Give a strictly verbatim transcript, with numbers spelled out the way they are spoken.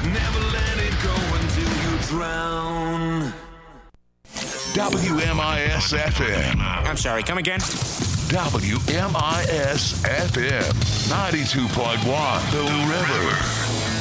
Never let it go until you drown. W M I S F M. I'm sorry, come again? W M I S F M. ninety-two point one The River.